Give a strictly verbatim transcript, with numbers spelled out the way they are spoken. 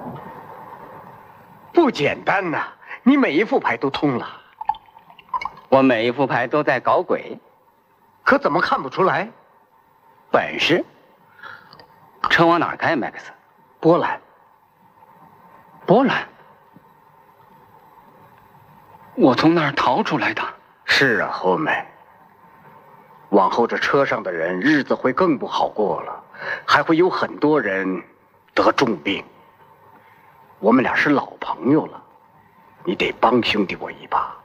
不简单呐！你每一副牌都通了。 我每一副牌都在搞鬼， 可怎么看不出来？ 本事。车往哪儿开，麦克斯？ 波兰。 波兰？我从那儿逃出来的。 是啊，后妹。往后这车上的人日子会更不好过了，还会有很多人得重病。我们俩是老朋友了，你得帮兄弟我一把。